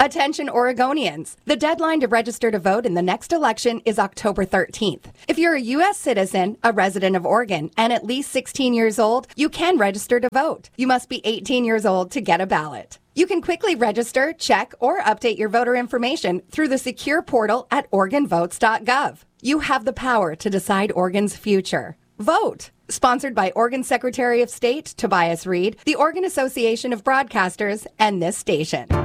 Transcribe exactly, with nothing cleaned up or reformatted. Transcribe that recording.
Attention Oregonians. The deadline to register to vote in the next election is October thirteenth. If you're a U S citizen, a resident of Oregon, and at least sixteen years old, you can register to vote. You must be eighteen years old to get a ballot. You can quickly register, check, or update your voter information through the secure portal at oregon votes dot gov. You have the power to decide Oregon's future. Vote. Sponsored by Oregon Secretary of State Tobias Read, the Oregon Association of Broadcasters, and this station.